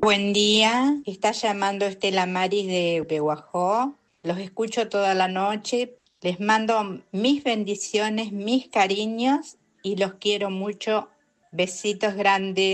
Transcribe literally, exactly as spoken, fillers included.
Buen día, está llamando Estela Maris de Pehuajó. Los escucho toda la noche. Les mando mis bendiciones, mis cariños y los quiero mucho. Besitos grandes.